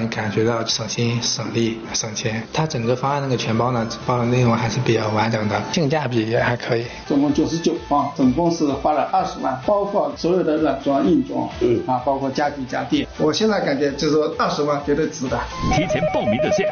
你感觉到省心省力省钱。它整个方案那个全包呢，包的内容还是比较完整的，性价比也还可以。 总共99方，总共是花了20万，包括所有的软装硬装，包括家具家电。我现在感觉就是说20万绝对值的。 提前报名热线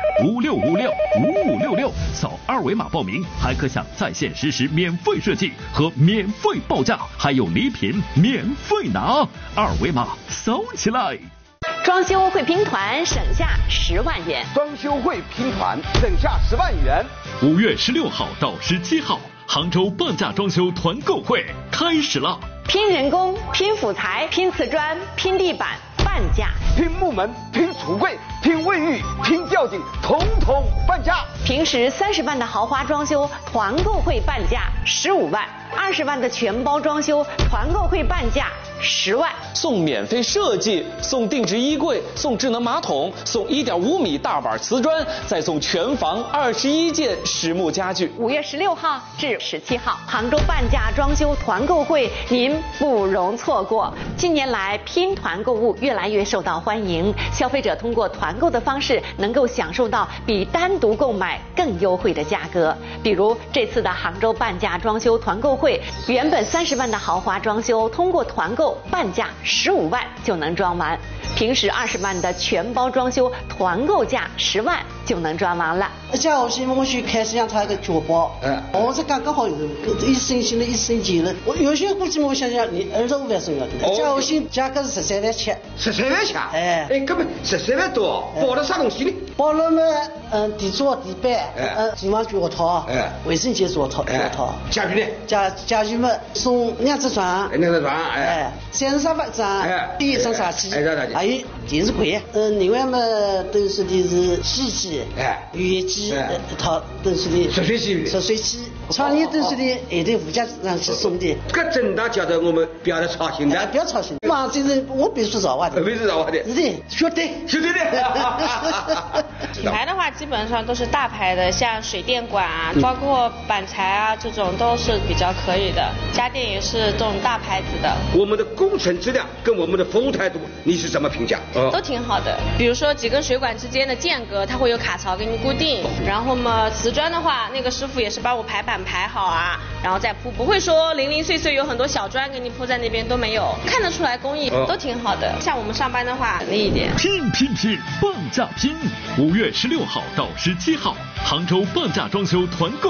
56565566，扫2维码报名，还可享在线实时免费设计和免费报价，还有礼品免费拿，2维码扫起来。 装修会拼团省下10万元， 装修会拼团省下10万元。 5月16号到17号，杭州半价装修团购会开始了。 拼人工、拼辅材、拼瓷砖、拼地板，半价； 拼木门、拼橱柜、拼卫浴、拼吊顶，统统半价。 平时30万的豪华装修团购会半价15万，20万的全包装修团购会半价10万， 送免费设计，送定制衣柜，送智能马桶，送1.5米大碗瓷砖，再送全房21件实木家具。 5月16号至17号，杭州半价装修团购会您不容错过。近年来，拼团购物越来越受到欢迎，消费者通过团购的方式，能够享受到比单独购买更优惠的价格。比如这次的杭州半价装修团购会，原本30万的豪华装修，通过团购半价15万就能装完，平时20万的全包装修团购价10万就能装完了。 假如说我去开始让他一个脚包，我这刚好有1升新的1升级的，我有些估计我想想你25万送要的，假如说价格是13万7 ，13万7，根本13万多，包了啥东西呢？ 包了嘛，地桌、地板，厨房脚套，卫生间脚套， 家具呢？ 家具嘛，送2只床 ，2只床 ，33万张，第1张茶几，还有电视柜，另外嘛，都是的是洗衣机，浴液机，一套都是的热水器，窗帘都是的，一对附加上去送的。 这真的叫做我们不要操心的， 不要操心。嘛，这是我必须找的， 必须找的， 是的，绝对的。 品牌的话，基本上都是大牌的，像水电管啊，包括板材啊，这种都是比较可以的。家电也是这种大牌子的。 我们的工程质量跟我们的服务态度，你是怎么评价？ 都挺好的。比如说几根水管之间的间隔，它会有卡槽给你固定。然后嘛，瓷砖的话，那个师傅也是帮我排板排好啊，然后再铺，不会说零零碎碎有很多小砖给你铺在那边都没有，看得出来工艺都挺好的。像我们上班的话，省力一点。 拼，半价拼！5月16号到17号，杭州半价装修团购